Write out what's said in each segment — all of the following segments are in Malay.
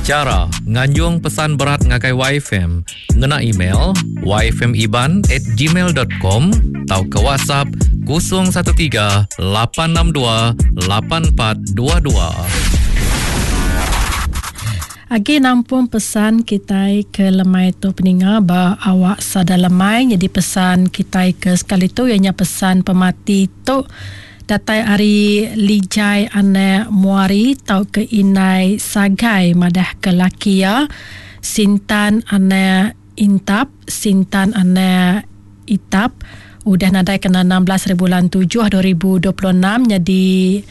Cara nganjung pesan berat ngakai YFM, ngena email yfmiban@gmail.com atau ke WhatsApp 013 862 8422. Agi nampung pesan kita ke lemai tu peninga ba awak sada lemai, jadi pesan kita ke sekali tu ianya pesan pemati tu datai ari lijai ane muari tau ke inai sagai madah ke lakia sintan ane intap sintan ane itap udah nadai kena 16 bulan 7 2026 jadi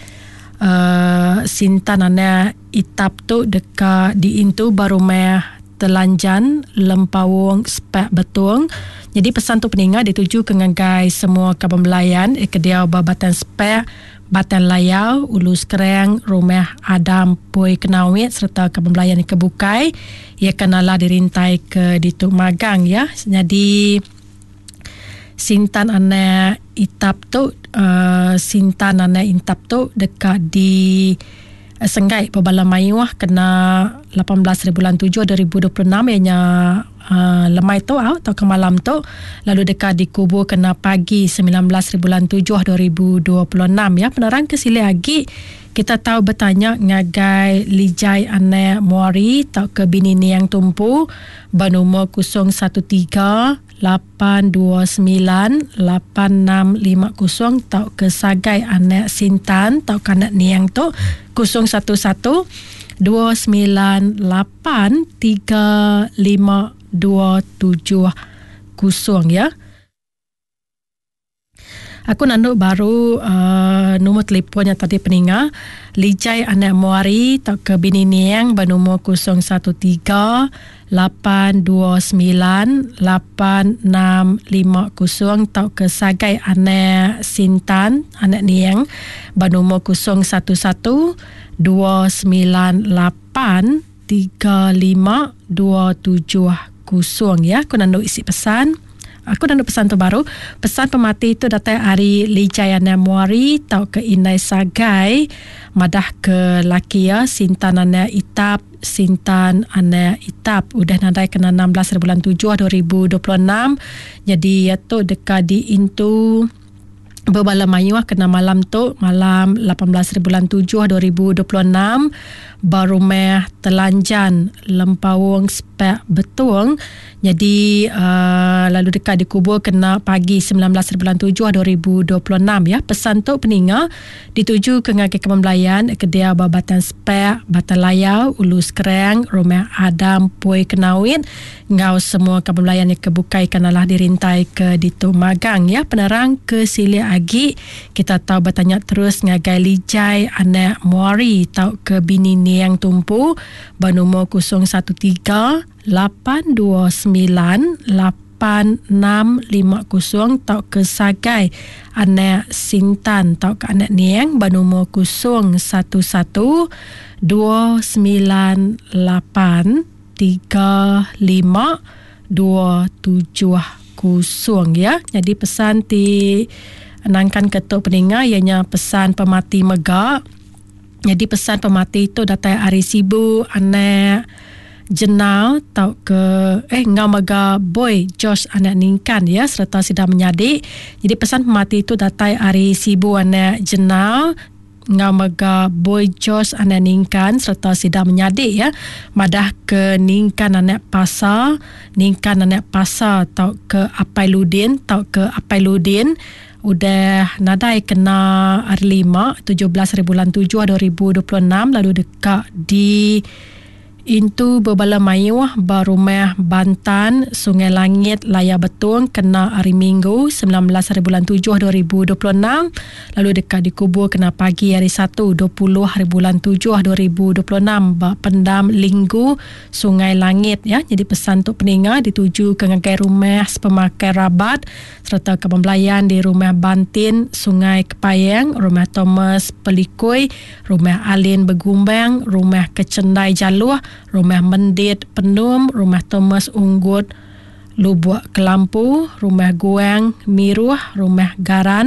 sintan ane itap tu dekat di intu baru meh telanjan lempawung spek betung. Jadi pesan tu peninga dituju ke ngagai semua kabembelayan ke dia babatan spek, batan layau, ulus kereng, rumah Adam Pui Kenawit serta kabembelayan ke Bukai. Ia kenalah dirintai ke dituk magang ya. Jadi sintan ane itap tu sintan ane intap tu dekat di Senggai Pebala Mayuah kena 18 bulan 7 2026 ianya lemai tu atau ke malam tu, lalu dekat dikubur kena pagi 19 bulan 7 2026 ya. Penerang ke sili lagi kita tahu bertanya ngagai lijai ane muari tau ke bini ni yang tumpu bernomor 013 829 8650 tau ke sagai anak sintan tau ke anak niang tu 011 298 35 270 ya. Aku nanduk baru nombor telefon yang tadi peninga lijai anak muari tau ke bini niang bernomor 013 829 8650 tau ke sagai anak sintan anak niang bernomor 011 298 35 270 ya. Aku nanduk isi pesan. Aku nanduk pesan tu baru. Pesan pemati itu datang hari lijayana muari tau ke inai sagai madah ke laki ya sintan ane itap sintan ane itap udah nadai kena 16 bulan 7 2026 jadi ya tu dekat di intu Berbala Mayuah kena malam tu malam 18 bulan 7 2026 baru meh telanjan lempawung spek betung jadi lalu dekat dikubur kena pagi 19 bulan 7 2026 ya. Pesan tu peninga dituju ke ngagai kebembelayan ke dia babatan spek batan layau ulus kereng rumah Adam Pui Kenawit ngau semua kebembelayan yang kebukai kenalah dirintai ke ditu magang ya. Penerang ke sili agi kita tahu bertanya terus ngagai lijai anak muari tau ke bini ni yang tumpu bernomor 013 829 8650 tau ke sagai anak sintan tau ke anak niang bernomor 011 298 35 270 ya. Jadi pesan ti enangkan ketuk peninga ianya pesan pemati megak. Jadi pesan pemati itu datang hari sibu anak jenau tau ke ngau mega boy Josh anak ningkan ya serta sedang menyadik. Jadi pesan pemati itu datang hari sibu anak jenau ngau mega boy Josh anak ningkan serta sedang menyadik ya. Madah ke ningkan anak pasar tau ke Apailudin tau ke Apailudin udah nadai kena hari 5 17 bulan 7 2026 lalu dekat di Intu Berbala Mayuah Barumah Bantan Sungai Langit Laya Betung kena hari Minggu 19 bulan 7 2026 lalu dekat dikubur kena pagi hari 1 20 bulan 7 2026 Pendam Linggu Sungai Langit ya. Jadi pesan untuk peninga dituju ke ngagai rumah pemakai rabat serta kebembelayan di rumah Bantin Sungai Kepayang, rumah Thomas Pelikui, rumah Alin Begumbang, rumah Kecendai Jaluh, rumah Mendit Penum, rumah Thomas Unggut Lubuk Kelampu, rumah Guang Miruh, rumah Garan